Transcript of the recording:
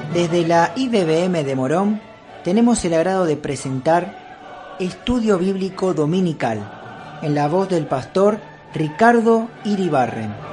Desde la IBBM de Morón tenemos el agrado de presentar Estudio Bíblico Dominical, en la voz del pastor Ricardo Iribarren.